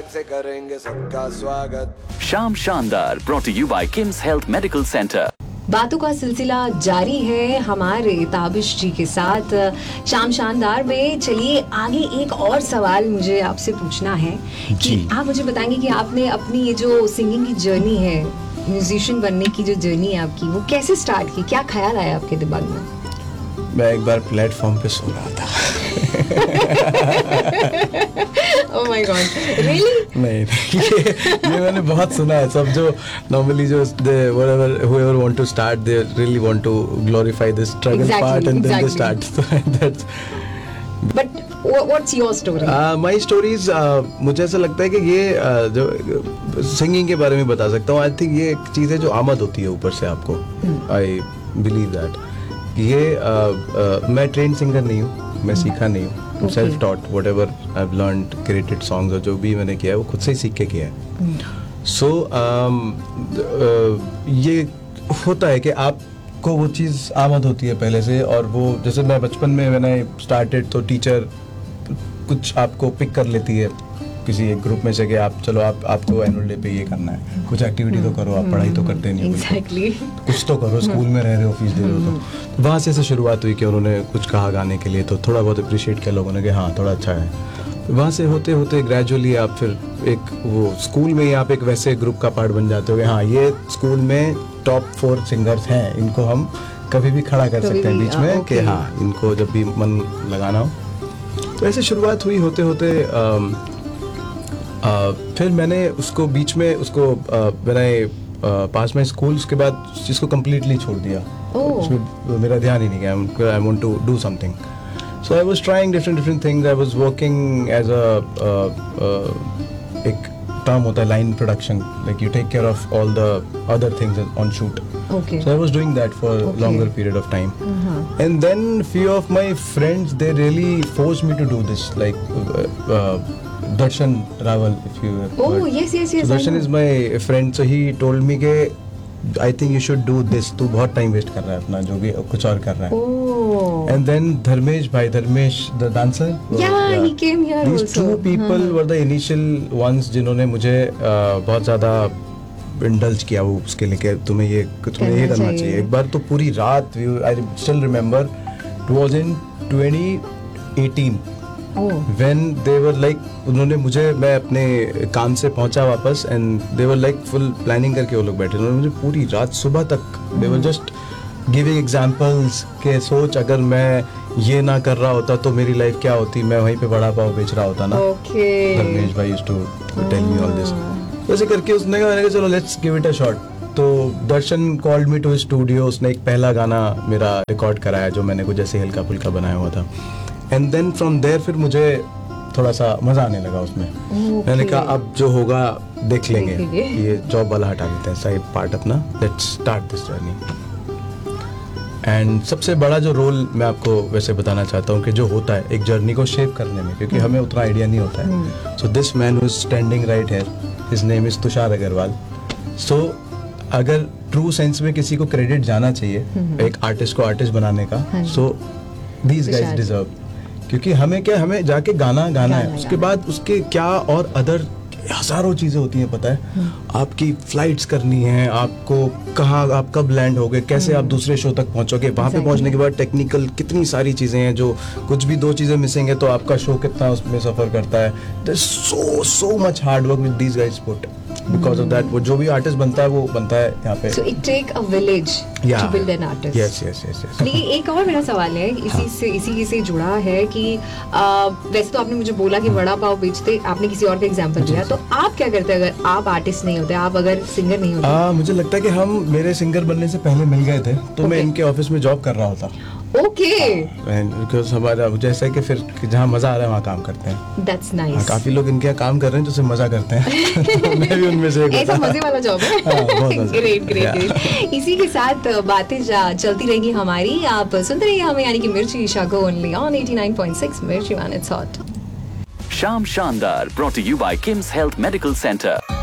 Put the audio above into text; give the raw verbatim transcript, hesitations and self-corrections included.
Swag से करेंगे सबका स्वागत। शाम शानदार brought to you by Kim's Health Medical Center। बातों का सिलसिला जारी है हमारे ताबिश जी के साथ शाम शानदार में। चलिए आगे एक और सवाल मुझे आपसे पूछना है कि आप मुझे बताएंगे कि आपने अपनी ये जो सिंगिंग की जर्नी है, म्यूजिशियन बनने की जो जर्नी है आपकी, वो कैसे स्टार्ट की? क्या ख्याल आया आपके दिमाग में? मैं एक बार प्लेटफॉर्म पे सो रहा था। Oh my God, really? नहीं, ये ये मैंने बहुत सुना है। सब जो नॉर्मली जो whatever whoever want to start, they really want to glorify the struggle exactly, part and exactly. then they start. So that's. But what's your story? Uh, my stories uh, मुझे ऐसा लगता है कि ये uh, जो singing के बारे में बता सकता हूँ। आई थिंक ये एक चीज़ है जो आमद होती है ऊपर से आपको। आई बिलीव दैट ये uh, uh, मैं ट्रेन सिंगर नहीं हूँ, मैं सीखा नहीं हूँ, self taught. What ever I have learned created songs और जो भी मैंने किया है वो खुद से ही सीख के किया है। सो so, um, uh, ये होता है कि आपको वो चीज़ आमद होती है पहले से। और वो जैसे मैं बचपन में मैंने स्टार्टेड तो टीचर कुछ आपको पिक कर लेती है किसी एक ग्रुप में से कि आप चलो आप आपको एनुअल डे पे ये करना है, कुछ एक्टिविटी तो करो, आप पढ़ाई तो करते नहीं हो। exactly. कुछ तो करो, स्कूल में रह रहे हो, फीस दे रहे हो। तो वहाँ से ऐसे शुरुआत हुई कि उन्होंने कुछ कहा गाने के लिए, तो थोड़ा बहुत अप्रिशिएट किया लोगों ने कि हाँ थोड़ा अच्छा है। वहाँ से होते होते ग्रेजुअली आप फिर एक वो स्कूल में ही आप एक वैसे ग्रुप का पार्ट बन जाते हो कि हाँ ये स्कूल में टॉप फोर सिंगर्स हैं, इनको हम कभी भी खड़ा कर सकते हैं बीच में कि हाँ इनको जब भी मन लगाना हो। तो ऐसे शुरुआत हुई होते होते Uh, फिर मैंने उसको बीच में उसको मैंने पास में स्कूल के बाद इसको कम्प्लीटली छोड़ दिया। oh. उसमें मेरा ध्यान ही नहीं गया। I want to do something, so I was trying different different things. I was working as a एक टर्म होता है line production, like you take care of all the other things on shoot. So I was doing that for longer period of time and then few of my friends they really force me to do this, like Darshan Rawal, if you have oh heard. yes yes yes so Darshan is my friend, so he told me कि I think you should do this, तू बहुत time waste कर रहा है अपना, जो भी कुछ और कर रहा है। oh and then Dharmesh भाई, Dharmesh the dancer, yeah, yeah he came here these also. two people were the initial ones जिन्होंने मुझे uh, बहुत ज़्यादा इंडल्ज किया वो उसके लिए कि तुम्हें ये तुम्हें ये करना चाहिए। एक बार तो पूरी रात, I still remember it was in twenty eighteen when they were like, उन्होंने मुझे, मैं अपने काम से पहुंचा वापस and they were like full planning करके वो लोग बैठे। उन्होंने मुझे पूरी रात सुबह तक they were just giving examples के सोच अगर मैं ये ना कर रहा होता तो मेरी लाइफ क्या होती, मैं वहीं पे बड़ा पाव बेच रहा होता ना। okay. धर्मेश भाई used to tell me all this। वैसे करके उसने कहा, मैंने कहा चलो let's give it a shot। तो दर्शन कॉल्ड मी टू स्टूडियो, उसने एक पहला गाना मेरा रिकॉर्ड कराया जो मैंने कुछ ऐसे हल्का फुल्का बनाया हुआ था। एंड देन फ्रॉम देयर फिर मुझे थोड़ा सा मजा आने लगा उसमें। okay. मैंने कहा अब जो होगा देख लेंगे, ये जॉब वाला हटा देते हैं साइड पार्ट अपना, let's start this journey. And सबसे बड़ा जो रोल मैं आपको वैसे बताना चाहता हूँ कि जो होता है एक जर्नी को शेप करने में, क्योंकि हमें उतना आइडिया नहीं होता है। So this man who is standing right here, his name is Tushar Agarwal. सो अगर ट्रू सेंस में किसी को क्रेडिट जाना चाहिए एक आर्टिस्ट को आर्टिस्ट बनाने का, सो दीज गाइज डिजर्व। क्योंकि हमें क्या, हमें जाके गाना गाना है, उसके बाद उसके क्या और अदर हजारों चीजें होती हैं पता है। आपकी फ्लाइट्स करनी है, आपको कहाँ आप कब लैंड होगे, कैसे आप दूसरे शो तक पहुंचोगे, वहां पे पहुंचने के बाद टेक्निकल कितनी सारी चीजें हैं, जो कुछ भी दो चीजें मिसिंग है तो आपका शो कितना उसमें सफर करता है। There is so so much hard work with these guys put. Because of that वो जो भी आर्टिस्ट बनता है वो बनता है यहाँ पे। So it take a village to build an artist. Yes yes yes yes. लेकिन एक और मेरा सवाल है इसी हाँ. से इसी से जुड़ा है कि आ, वैसे तो आपने मुझे बोला कि वड़ा पाव बेचते, आपने किसी और का एग्जांपल दिया, तो आप क्या करते अगर आप आर्टिस्ट नहीं होते, आप अगर सिंगर नहीं होते? आ, मुझे लगता है कि हम मेरे सिंगर बनने से पहले मिल गए थे, तो okay. मैं इनके ऑफिस में जॉब कर रहा होता। ओके। बिकॉज हमारा जैसा है कि फिर जहाँ मजा आ रहा है वहाँ काम करते हैं। That's nice. काफी लोग इनके यहाँ काम कर रहे हैं जो मजा करते हैं। तो मैं भी उनमें से एक ऐसा मजे वाला जॉब है। Great great great. इसी के साथ बातें चलती रहेंगी हमारी, आप सुनते रहिए हमें यानी कि मिर्ची ईशा को only on eighty nine point six मिर्ची वन इट्स हॉट। शाम शानदार brought to you by Kim's Health Medical Center।